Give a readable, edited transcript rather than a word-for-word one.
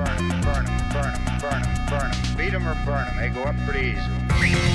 burn 'em, burn 'em, burn 'em, burn 'em, burn 'em. Beat 'em or burn 'em. They go up pretty easy.